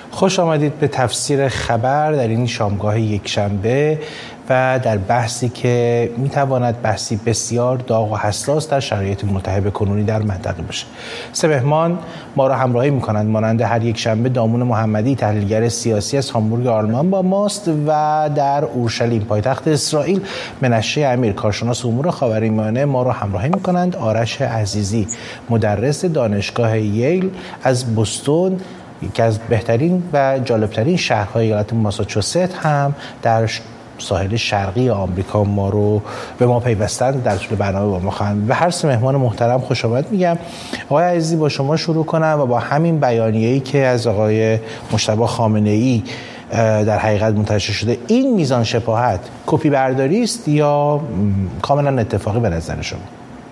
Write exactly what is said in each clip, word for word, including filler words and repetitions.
خوش آمدید به تفسیر خبر در این شامگاه یکشنبه و در بحثی که میتواند بحثی بسیار داغ و حساس در شرایط ملتهب کنونی در منطقه باشه. سه مهمان ما را همراهی میکنند مانند هر یک شنبه دامون محمدی تحلیلگر سیاسی از هامبورگ آلمان با ماست و در اورشلیم پایتخت اسرائیل منشه امیر کارشناس امور خاورمیانه ما را همراهی میکنند. آرش عزیزی مدرس دانشگاه ییل از بوستون یکی از بهترین و جالبترین شهرهای ایالت ماساچوست هم در ساحل شرقی آمریکا ما رو به ما پیوستند در طول برنامه با ما خواهند. به هر سه مهمان محترم خوش آمد میگم. آقای عزیزی با شما شروع کنم و با همین بیانیه‌ای که از آقای مجتبی خامنه‌ای در حقیقت منتشر شده، این میزان شباهت کپی برداری است یا کاملا اتفاقی به نظر شما؟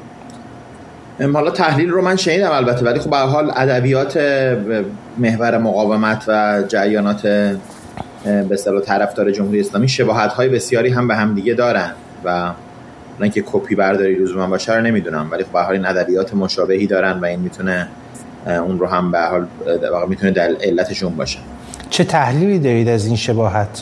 حالا تحلیل رو من شنیدم البته، ولی خب به هر حال ادبیات محور مقاومت و جریانات به اصطلاح طرفدار جمهوری اسلامی شباهت‌های بسیاری هم به هم دیگه دارن و نه اینکه کپی برداری لزوما باشه رو نمیدونم، ولی خب به هر حال این ادبیات مشابهی دارن و این میتونه اون رو هم به هر حال میتونه دلیل علتشون باشه. چه تحلیلی دارید از این شباهت؟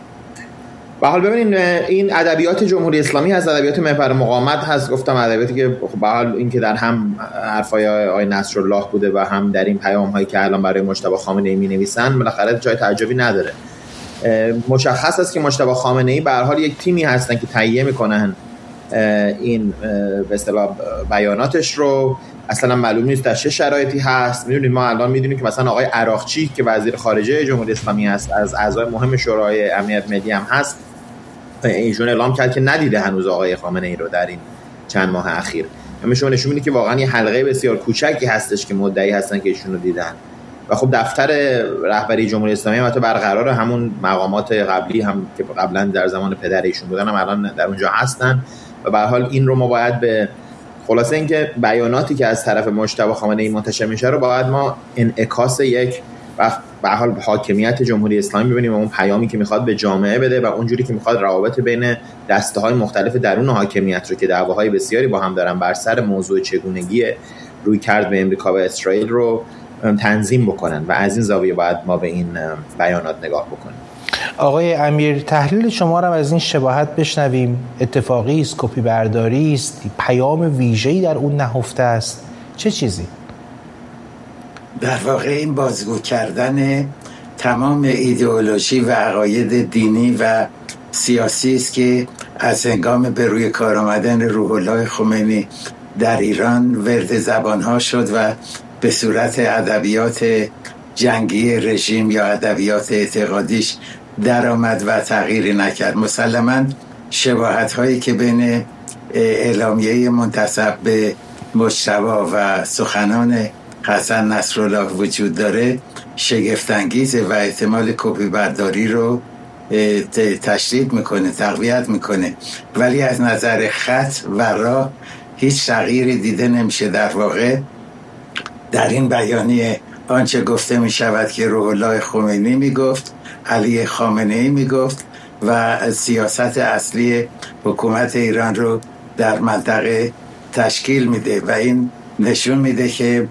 به حال ببینید این ادبیات جمهوری اسلامی از ادبیات محور مقاومت هست. گفتم ادبیاتی که به حال این که در هم حرفای آقای نصرالله بوده و هم در این پیام‌هایی که الان برای مجتبی خامنه‌ای می‌نویسن بالاخره جای تعجبی نداره. مشخص است که مجتبی خامنه‌ای به هر حال یک تیمی هستن که تهیه میکنن این به اصطلاح بیاناتش رو. اصلا معلوم نیست در چه شرایطی هست. میدونید ما الان میدونیم که مثلا آقای عراقچی که وزیر خارجه جمهوری اسلامی است، از اعضای مهم شورای امنیت ملی هم هست، ایشون اعلام کرد که ندیده هنوز آقای خامنه‌ای رو در این چند ماه اخیر. میشون نشون میده که واقعا یه حلقه بسیار کوچکی هستش که مدعی هستن که ایشون رو دیدن. و خب دفتر رهبری جمهوری اسلامی هم حتی برقرار همون مقامات قبلی هم که قبلا در زمان پدر ایشون بودن هم الان در اونجا هستن و به هر حال این رو ما باید به خلاصه اینکه بیاناتی که از طرف مجتبی خامنه‌ای منتشر میشه رو باید ما انعکاس یک به هر حال حاکمیت جمهوری اسلامی ببینیم و اون پیامی که میخواد به جامعه بده و اونجوری که میخواد روابط بین دسته‌های مختلف درون حاکمیت رو که دعواهای بسیاری با هم دارن بر سر موضوع چگونگی رویکرد به امریکا و اسرائیل رو تنظیم بکنن و از این زاویه باید ما به این بیانات نگاه بکنیم. آقای امیر تحلیل شما را از این شباهت بشنویم. اتفاقی است، کپی برداری است، پیام ویژه‌ای در اون نهفته است، چه چیزی؟ در واقع این بازگو کردن تمام ایدئولوژی و عقاید دینی و سیاسی است که از هنگام به روی کار آمدن روح الله خمینی در ایران ورد زبانها شد و به صورت ادبیات جنگی رژیم یا ادبیات اعتقادیش در آمد و تغییری نکرد. مسلماً شباهت هایی که بین اعلامیه منتسب به مجتبی و سخنان حسن نصرالله وجود داره شگفت انگیزه و احتمال کپی برداری رو تشدید میکنه، تقویت میکنه، ولی از نظر خط و راه هیچ تغییری دیده نمیشه. در واقع در این بیانیه آنچه گفته می شود که روح الله خمینی می گفت، علی خامنه‌ای می گفت و سیاست اصلی حکومت ایران رو در منطقه تشکیل میده و این نشون میده که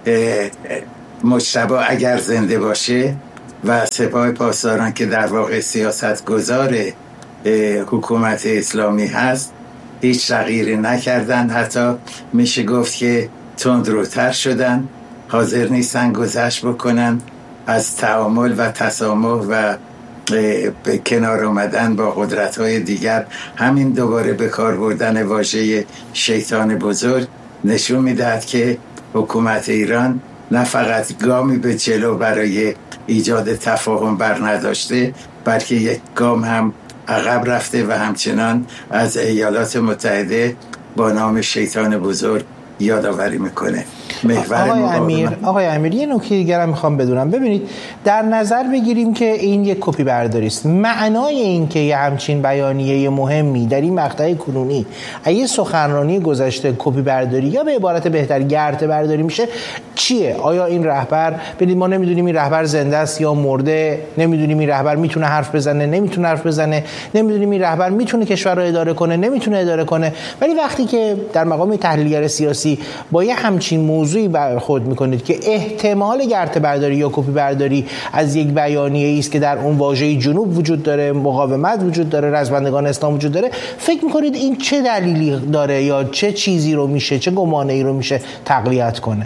مجتبی اگر زنده باشه و سپاه پاسداران که در واقع سیاست گذار حکومت اسلامی هست هیچ تغییری نکردن، حتی میشه گفت که تندروتر شدن، حاضر نیستن گذشت بکنن از تعامل و تسامح و به کنار آمدن با قدرت‌های دیگر. همین دوباره به کار بردن واژه شیطان بزرگ نشون میدهد که حکومت ایران نه فقط گامی به جلو برای ایجاد تفاهم بر نداشته، بلکه یک گام هم عقب رفته و همچنان از ایالات متحده با نام شیطان بزرگ یادآوری میکنه. آقای امیر آقای امیر یه نکته دیگر هم میخوام بدونم. ببینید در نظر بگیریم که این یک کپی برداری است، معنای این که یه همچین بیانیه مهمی در این مقطع کنونی اگه سخنرانی گذشته کپی برداری یا به عبارت بهتر گرته برداری میشه چیه؟ آیا این رهبر ببینید ما نمیدونیم این رهبر زنده است یا مرده، نمیدونیم این رهبر میتونه حرف بزنه نمیتونه حرف بزنه، نمیدونیم این رهبر میتونه کشور رو اداره کنه نمیتونه اداره کنه، ولی وقتی که در مقام تحلیلگر سیاسی سیاسی با یه همچین موضوعی برخورد میکنید که احتمال گرته برداری یا کپی برداری از یک بیانیه است که در اون واژه جنوب وجود داره، مقاومت وجود داره، رزمندگان اسلام وجود داره، فکر میکنید این چه دلیلی داره یا چه چیزی رو میشه، چه گمانه ای رو میشه تقویت کنه؟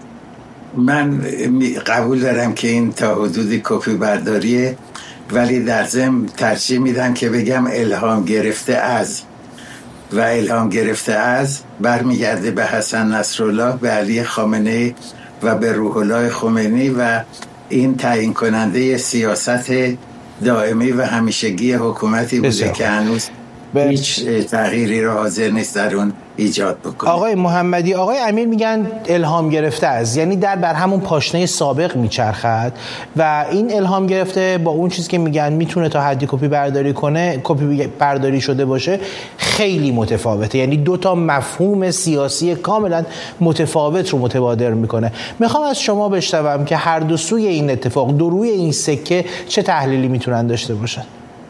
من قبول دارم که این تا حدودی کپی برداریه، ولی در ضمن ترجیح میدم که بگم الهام گرفته از، و الهام گرفته از برمیگرده به حسن نصرالله، به علی خامنه‌ای و به روح الله خمینی و این تعیین کننده سیاست دائمی و همیشگی حکومتی بوده که هنوز به... هیچ تغییری رو حاضر نیست در اون ایجاد بکنه. آقای محمدی، آقای امیر میگن الهام گرفته از، یعنی در بر همون پاشنه سابق میچرخد و این الهام گرفته با اون چیزی که میگن میتونه تا حدی کپی برداری کنه، کپی برداری شده باشه، خیلی متفاوته. یعنی دو تا مفهوم سیاسی کاملا متفاوت رو متبادر میکنه. میخوام از شما بشنوم که هر دو سوی این اتفاق، دو روی این سکه، چه تحلیلی میتونن داشته باشن؟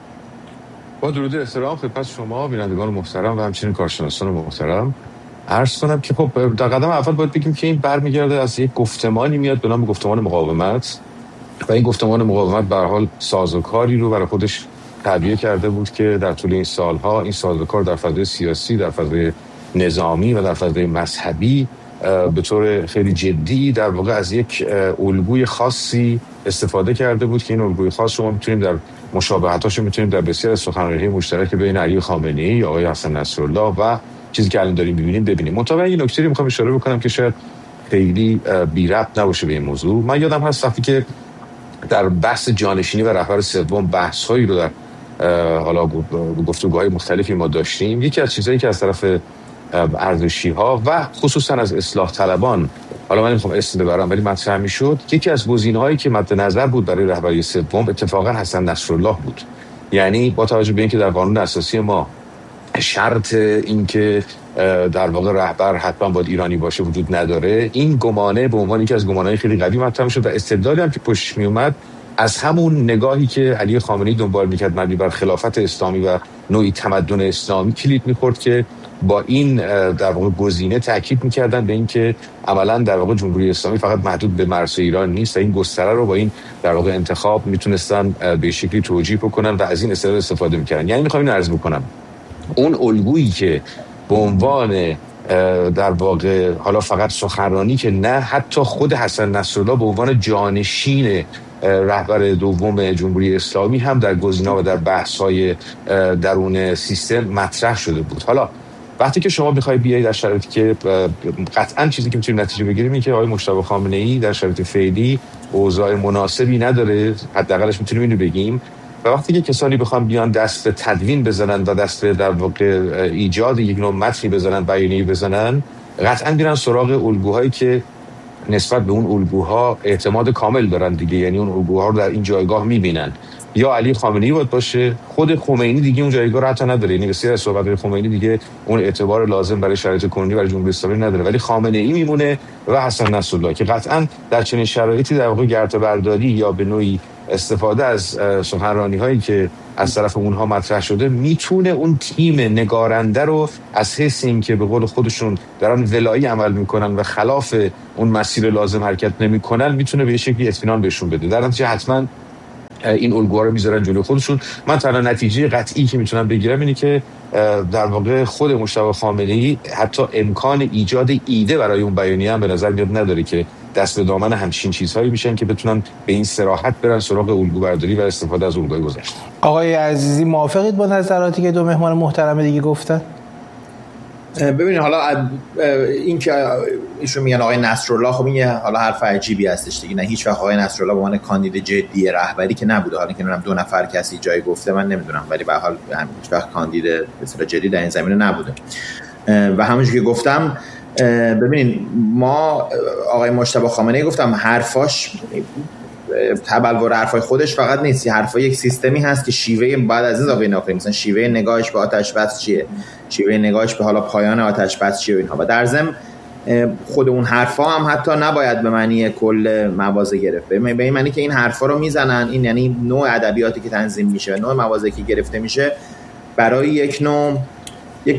با درود احترام خدمت شما بینندگان محترم و همچنین کارشناسان محترم، عرض کنم که خب در قدم اول باید بگیم که این برمیگرده از یک گفتمانی میاد به نام گفتمان مقاومت و این گفتمان مقاومت به هر حال سازوکاری رو برای خودش تعبیه کرده بود که در طول این سالها این سازوکار در فضای سیاسی، در فضای نظامی و در فضای مذهبی به طور خیلی جدی در واقع از یک الگوی خاصی استفاده کرده بود که این الگوی خاص رو ما میتونیم در مشابهتاش رو میتونیم در بسیار از سخنرانی‌های مشترک بین علی خامنه‌ای، آقای حسن نصرالله و چیزی که الان داریم می‌بینیم ببینیم. منتها این نکته رو می‌خوام اشاره بکنم که شاید خیلی بی ربط نباشه به این موضوع. من یادم هست وقتی که در بحث جانشینی و رهبر سوم بحث‌هایی رو در حالا گفتگوهای مختلفی ما داشتیم، یکی از چیزایی که از طرف ارزشی‌ها و خصوصا از اصلاح طلبان، حالا من نمیخوام اسم ببرم ولی مطرح میشد، یکی از گزینه‌هایی که مد نظر بود برای رهبری سوم اتفاقا حسن نصرالله بود. یعنی با توجه به اینکه در قانون اساسی ما شرط این که در واقع رهبر حتما باید ایرانی باشه وجود نداره، این گمانه به عنوان یکی از گمانه‌های خیلی قوی مطرح شد و استدلالی هم که پشتش می اومد از همون نگاهی که علی خامنه‌ای دنبال میکرد مبنی بر خلافت اسلامی و نوعی تمدن اسلامی کلید میخورد که با این در واقع گزینه تاکید میکردن به این که عملاً در واقع جمهوری اسلامی فقط محدود به مرزهای ایران نیست و این گستره رو با این در واقع انتخاب میتونستن به شکلی توجیه بکنن و از این استفاده استفاده میکردن. یعنی میخوام اینو عرض بکنم اون الگویی که به عنوان در واقع حالا فقط سخنرانی که نه، حتی خود حسن نصرالله به عنوان جانشین رهبر دوم جمهوری اسلامی هم در گزینا و در بحث‌های درون سیستم مطرح شده بود. حالا وقتی که شما بخوای بیای در شرایطی که قطعاً چیزی که میتونیم نتیجه بگیریم این که آقای مجتبی خامنه‌ای در شرایط فعلی اوضاع مناسبی نداره، حداقلش میتونیم اینو بگیم، و وقتی که کسانی بخوان بیان دست به تدوین بزنن و دست به در واقع ایجاد یک نوع متنی بزنن، بیانیه‌ای بزنن، قطعاً میرن سراغ الگوهایی که نسبت به اون الگوها اعتماد کامل دارن دیگه. یعنی اون الگوها رو در این جایگاه میبینن یا علی خامنه‌ای باید باشه، خود خمینی دیگه اون جایگاه رو حتی نداره. یعنی بسیار از صحبت‌های خمینی دیگه اون اعتبار لازم برای شرایط کنونی برای جمهوری اسلامی نداره، ولی خامنه‌ای میمونه و حسن نصرالله که قطعاً در چنین شرایطی در واقع گرته برداری یا به نوعی استفاده از سخنرانی‌هایی که از طرف اونها مطرح شده میتونه اون تیم نگارنده رو از حیث این که به قول خودشون دارن ولایی عمل میکنن و خلاف اون مسیر لازم حرکت نمیکنن، میتونه به شکلی اطمینان بهشون بده. در نتیجه حتما این الگوها رو میذارن جلوی خودشون. من تنها نتیجه قطعی که میتونم بگیرم اینه که در واقع خود مجتبی خامنه‌ای حتی امکان ایجاد ایده برای اون بیانیه هم به نظر میاد نداره که دست به دامن همچین چیزهایی میشن که بتونن به این صراحت برن سراغ الگو برداری و استفاده از الگوی گذشته. آقای عزیزی موافقید با نظراتی که دو مهمان محترم دیگه گفتن؟ ببینید حالا این که ایشون میگن آقای نصرالله، خب این حالا حرف عجیبی هستش دیگه. نه هیچ وقت آقای نصرالله به عنوان کاندید جدی رهبری که نبوده. حالا که نمیدونم دو نفر کسی جای گفته من نمیدونم، ولی به هر حال هیچ وقت کاندید به اصطلاح جدی در این زمینه نبوده. و همونجوری که گفتم ببینید ما آقای مجتبی خامنه‌ای گفتم حرفاش تبلور حرفای خودش فقط نیست، حرفای یک سیستمی هست که شیوه بعد از اضافه ناکنیم، مثلا شیوه نگاهش به آتش بس چیه، شیوه نگاهش به حالا پایان آتش بس چیه و اینها. و در ضمن خود اون حرفا هم حتی نباید به معنی کل مواضع گرفته، به این معنی که این حرفا رو میزنن، این یعنی نوع ادبیاتی که تنظیم میشه، نوع مواضعی که گرفته میشه برای یک نوع یک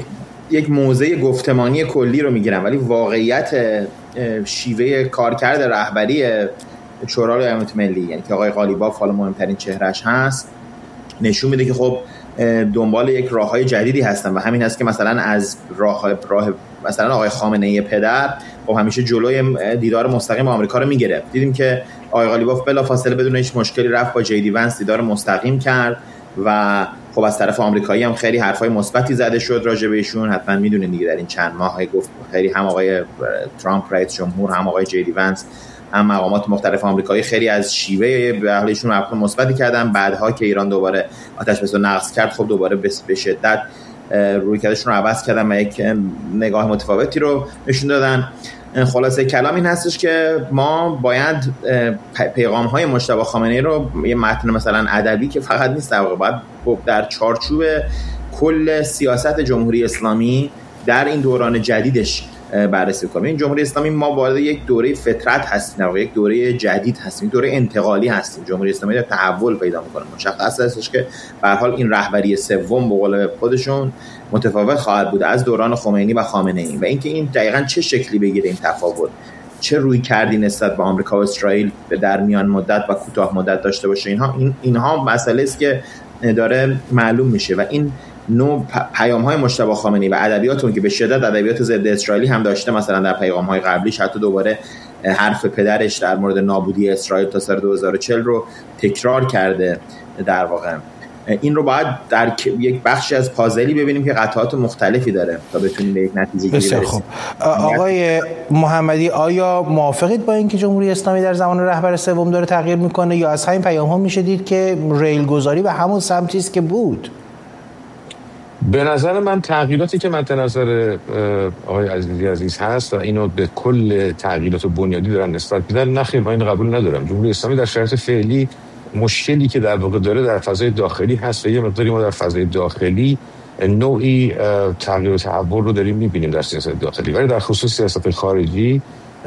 یک موضع گفتمانی کلی رو میگیرن، ولی واقعیت شیوه کارکرد رهبری شورای امنیت ملی، یعنی که آقای قالیباف حالا مهمترین چهرهش هست، نشون میده که خب دنبال یک راههای جدیدی هستن و همین هست که مثلا از راه راه مثلا آقای خامنه‌ای پدر خب همیشه جلوی دیدار مستقیم با آمریکا رو میگرفت. دیدیم که آقای قالیباف بلافاصله بدون هیچ مشکلی رفت با جی دی ونس دیدار مستقیم کرد و خب از طرف آمریکایی هم خیلی حرفای مثبتی زده شد راجع بهشون. حتما میدونید دیگه در این چند ماه گفت خیلی هم آقای ترامپ رئیس جمهور، هم آقای جی دی ونس، هم مقامات مختلف آمریکایی خیلی از شیوه به اهلیشون حرف مثبتی کردن. بعدها که ایران دوباره آتش بس رو نقض کرد، خب دوباره به شدت رویکردشون رو عوض کردن و یک نگاه متفاوتی رو نشون دادن. خلاصه کلام این هستش که ما باید پیغام‌های مجتبی خامنه‌ای رو یه متن مثلا ادبی که فقط نیست، در واقع باید در چارچوب کل سیاست جمهوری اسلامی در این دوران جدیدش بررسی کنیم. این جمهوری اسلامی ما وارد یک دوره فطرت هستیم، در واقع یک دوره جدید هستیم، دوره انتقالی هستیم. جمهوری اسلامی در تحول پیدا می‌کنه. مشخص هستش که به هر حال این رهبری سوم به قول خودشون متفاوت خواهد بود از دوران خمینی و خامنه‌ای و اینکه این دقیقاً چه شکلی بگیره، این تفاوت چه روی کردی نسبت به آمریکا و اسرائیل در میان مدت و کوتاه مدت داشته باشه، اینها این اینها مسئله است که داره معلوم میشه و این نوع پیام‌های مجتبی خامنه‌ای و ادبیاتون که به شدت ادبیات ضد اسرائیلی هم داشته، مثلا در پیام‌های قبلیش حتی دوباره حرف پدرش در مورد نابودی اسرائیل تا سال دو هزار و چهل رو تکرار کرده. در واقع این رو باید در یک بخشی از پازلی ببینیم که قطعات مختلفی داره تا بتونیم به یک نتیجه گیری برسیم. خب آقای محمدی، آیا موافقید با اینکه جمهوری اسلامی در زمان رهبر سوم داره تغییر میکنه یا از همین پیام‌ها میشه دید که ریل گذاری به همون سمتی است که بود؟ به نظر من تغییراتی که مد نظر آقای عزیزی عزیز هست و اینو به کل تغییرات بنیادی دارن نسبت میدن، نه خیر، من اینو قبول ندارم. جمهوری اسلامی در شرایط فعلی مشکلی که در واقع داره در فضای داخلی هست و یه مقداری ما در فضای داخلی نوعی تغییر و تحول رو داریم میبینیم در سیاست داخلی، ولی در خصوص سیاست خارجی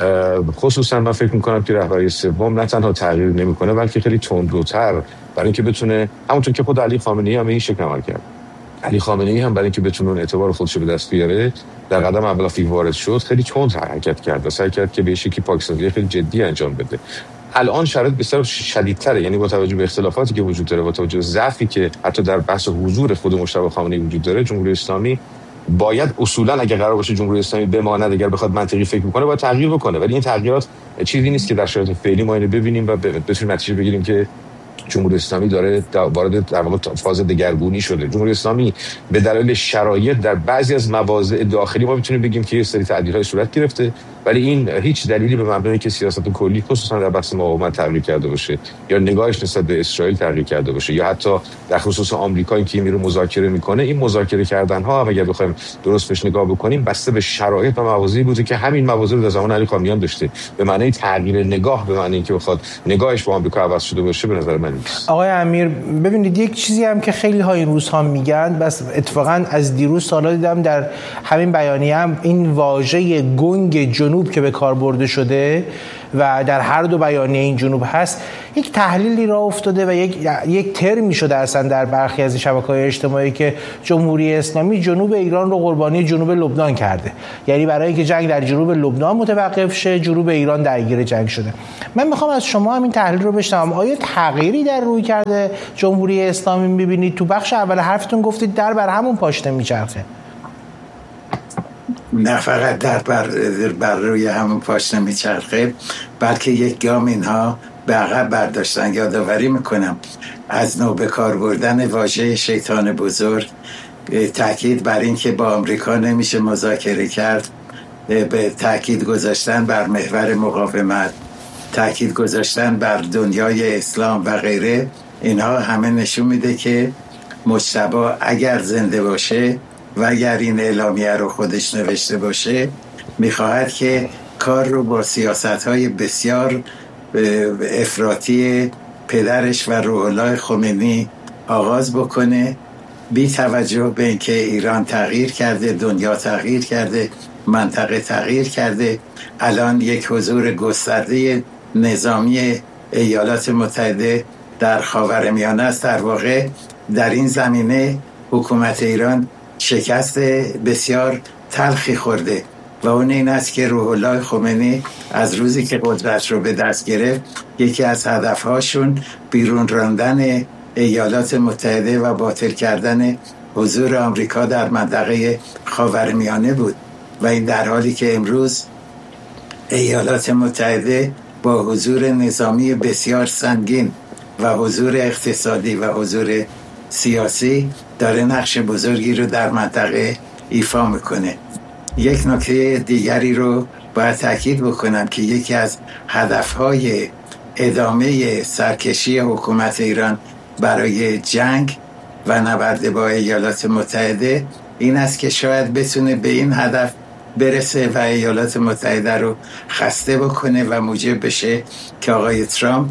خصوصا من فکر میکنم که رهبری سوم نه تنها تغییر نمیکنه بلکه خیلی تندروتر برای اینکه بتونه، همونطور که خود علی خامنه‌ای هم این شکل عمل کرد. علی خامنه‌ای هم برای اینکه بتونه اون اعتبار خودش رو به دست بیاره در قدم اول وقتی وارد شد خیلی تند حرکت کرد و سعی کرد که به شکلی پاکسازی خیلی جدی انجام بده. الان شرایط بسیار شدیدتره، یعنی با توجه به اختلافاتی که وجود داره، با توجه به ضعفی که حتی در بحث حضور خود مجتبی خامنه‌ای وجود داره، جمهوری اسلامی باید اصولا اگر قرار باشه جمهوری اسلامی بماند، اگر بخواد منطقی فکر بکنه باید تغییر بکنه، ولی این تغییرات چیزی نیست که در شرایط فعلی ما اینو ببینیم و بتونیم نتیجه بگیریم که جمهوری اسلامی داره وارد در واقع فاز دگرگونی شده. جمهوری اسلامی به دلایل شرایط در بعضی از مواضع داخلی ما میتونیم بگیم که یه سری تعدیل‌های صورت گرفته، ولی این هیچ دلیلی به مبنای که سیاست کلی خصوصا در بحث مقاومت تغییر کرده باشه یا نگاهش نسبت به اسرائیل تغییر کرده باشه یا حتی در خصوص آمریکایی که میره مذاکره میکنه، این مذاکره کردن‌ها هم اگر بخوایم درست بهش نگاه بکنیم بسته به شرایط و مواضعی بوده که همین مواضع رو در زمان علی خامنه‌ای داشته. به معنی تغییر نگاه، به معنی اینکه بخواد نگاهش با آمریکا عوض شده باشه، به نظر من نیست. آقای امیر، ببینید یک چیزی هم که خیلی ها این روزها میگن، بس اتفاقا از دیروز سالا دیدم در همین بیانیه هم این واژه گنگ جنوب که به کار برده شده و در هر دو بیانیه این جنوب هست، یک تحلیلی را افتاده و یک یک ترمی شده اصلا در برخی از شبکه‌های اجتماعی که جمهوری اسلامی جنوب ایران رو قربانی جنوب لبنان کرده، یعنی برای اینکه جنگ در جنوب لبنان متوقف شه جنوب ایران درگیر جنگ شده. من میخوام از شما همین تحلیل رو بشنوم. آیا تغییری در روی کرده جمهوری اسلامی میبینید؟ تو بخش اول حرفتون گفتید در بر همون پاشنه میچرخه. نه فقط در بر, بر روی همون پاشنه میچرخه، بلکه یک گام اینها به عقب برداشتن. یادآوری میکنم از نو به کار بردن واژه شیطان بزرگ، تاکید بر این که با آمریکا نمیشه مذاکره کرد، به تاکید گذاشتن بر محور مقاومت، تاکید گذاشتن بر دنیای اسلام و غیره، اینها همه نشون میده که مجتبی اگر زنده باشه و اگر این اعلامیه رو خودش نوشته باشه میخواهد که کار رو با سیاست‌های بسیار افراطی پدرش و روح الله خمینی آغاز بکنه، بی توجه به اینکه ایران تغییر کرده، دنیا تغییر کرده، منطقه تغییر کرده. الان یک حضور گسترده نظامی ایالات متحده در خاورمیانه است. در واقع در این زمینه حکومت ایران شکست بسیار تلخی خورده و اون این است که روح الله خمینی از روزی که قدرت رو به دست گرفت یکی از هدفهاشون بیرون راندن ایالات متحده و باطل کردن حضور آمریکا در منطقه خاورمیانه بود و این در حالی که امروز ایالات متحده با حضور نظامی بسیار سنگین و حضور اقتصادی و حضور سیاسی داره نقش بزرگی رو در منطقه ایفا میکنه. یک نکته دیگری رو باید تاکید بکنم که یکی از هدفهای ادامه سرکشی حکومت ایران برای جنگ و نبرد با ایالات متحده این است که شاید بتونه به این هدف برسه و ایالات متحده رو خسته بکنه و موجب بشه که آقای ترامپ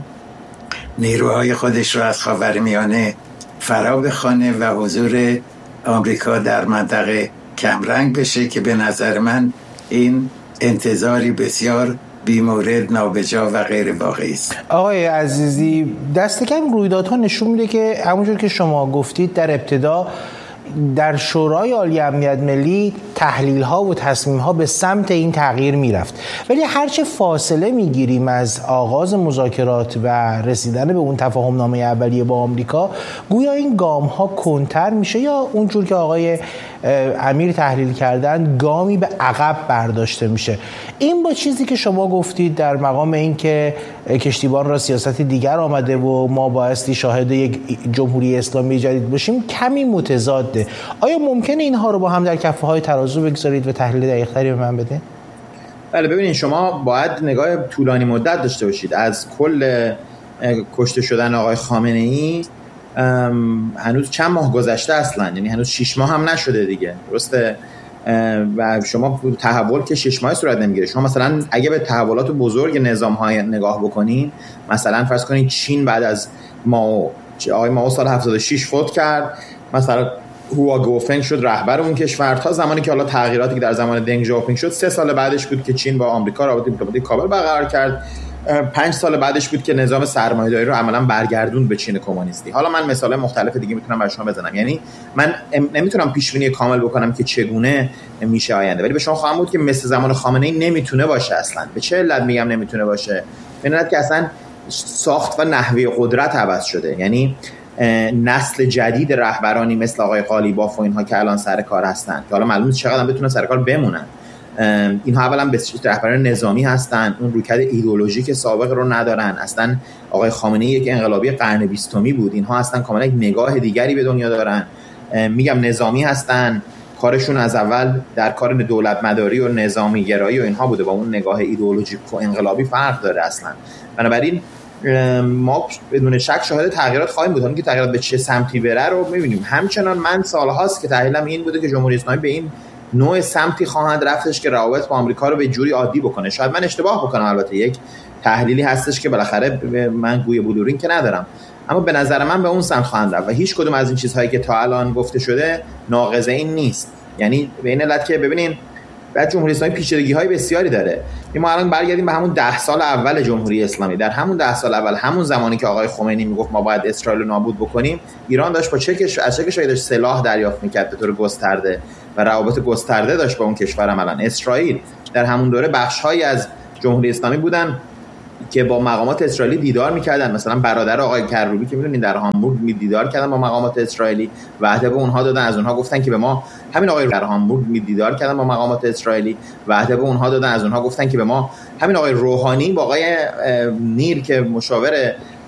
نیروهای خودش رو از خاورمیانه فرا بخوانه و حضور آمریکا در منطقه کمرنگ بشه که به نظر من این انتظاری بسیار بی‌مورد، نابجا و غیر واقعی است. آقای عزیزی، دست کم رویدادها نشون میده که همونجور که شما گفتید در ابتدا در شورای عالی امنیت ملی تحلیل‌ها و تصمیم‌ها به سمت این تغییر میرفت، ولی هرچه فاصله میگیریم از آغاز مذاکرات و رسیدن به اون تفاهم نامه اولیه با آمریکا گویا این گام‌ها کنتر میشه یا اونجور که آقای امیر تحلیل کردن گامی به عقب برداشته میشه. این با چیزی که شما گفتید در مقام این که کشتیبان را سیاست دیگر آمده و ما بایستی شاهد یک جمهوری اسلامی جدید باشیم کمی متضاده. آیا ممکنه اینها رو با هم در کفه های ترازو بگذارید و تحلیل دقیق‌تری به من بدین؟ بله، ببینید شما باید نگاه طولانی مدت داشته باشید. از کل کشته شدن آقای خامنه‌ای هنوز چند ماه گذشته اصلا، یعنی هنوز شش ماه هم نشده دیگه، درسته؟ و شما تحول که شش ماه صورت نمیگیره. شما مثلا اگه به تحولات بزرگ نظام های نگاه بکنین، مثلا فرض کنید چین بعد از ماو، آقای ماو سال هفتاد و شش فوت کرد، مثلا هوا گوفنگ شد رهبر اون کشور، تا زمانی که حالا تغییراتی که در زمان دنگ ژاوپینگ شد سه سال بعدش بود که چین با آمریکا رابطه دیپلماتیک کامل برقرار کرد. پنج سال بعدش بود که نظام سرمایه‌داری رو عملاً برگردوند به چین کمونیستی. حالا من مثال مختلف دیگه میتونم برای شما بزنم، یعنی من نمیتونم پیش‌بینی کامل بکنم که چگونه میشه آینده، ولی به شما خواهم بود که مثل زمان خامنه‌ای نمیتونه باشه اصلاً. به چه علت میگم نمیتونه باشه؟ به علت که اصلاً ساخت و نحوه قدرت عوض شده. یعنی نسل جدید رهبرانی مثل آقای قالیباف و اینها که الان سر کار هستن که حالا معلومه چقدر بتونن سر کار بمونن، اینها اولا به رهبران نظامی هستن، اون رویکرد ایدئولوژیک سابق رو ندارن. اصلا آقای خامنه‌ای یک انقلابی قرن بیستمی بود، اینها اصلا کاملا یک نگاه دیگری به دنیا دارن. میگم نظامی هستن، کارشون از اول در کار دولت مداری و نظامی گرایی و اینها بوده، با اون نگاه ایدئولوژیک و انقلابی فرق داره اصلا. بنابراین ما بدون شک شاهد تغییرات خواهیم بود. اون که تغییرات به چه سمتی بره رو می‌بینیم. همچنان من سال‌هاست که تحلیلم این بوده که جمهوری اسلامی به این نوع سمتی خواهد رفتش که روابط با آمریکا رو به جوری عادی بکنه. شاید من اشتباه بکنم، البته یک تحلیلی هستش که بالاخره من گوی بلورین که ندارم، اما به نظر من به اون سمت خواهند رفت و هیچ کدوم از این چیزهایی که تا الان گفته شده ناقض این نیست. یعنی به این علت که ببینین بعد جمهوری اسلامی پیچیدگی‌های بسیاری داره. ما الان برگردیم به همون ده سال اول جمهوری اسلامی. در همون ده سال اول، همون زمانی که آقای خمینی میگفت ما باید اسرائیل رو نابود بکنیم، ایران داشت با چه کشور از چه کشوری داشت سلاح دریافت می‌کرد به طور گسترده و روابط گسترده داشت با اون کشور. عملاً اسرائیل در همون دوره بخش‌هایی از جمهوری اسلامی بودن که با مقامات اسرائیلی دیدار می‌کردن. مثلا برادر آقای کروبی که می‌دونید در هامبورگ می دیدار کردن با مقامات اسرائیلی، وعده به اونها دادن، از اونها گفتن که به ما همین آقای در هامبورگ می دیدار کردن با مقامات اسرائیلی، وعده به اونها دادن، از اونها گفتن که به ما همین آقای روحانی با آقای نیر که مشاور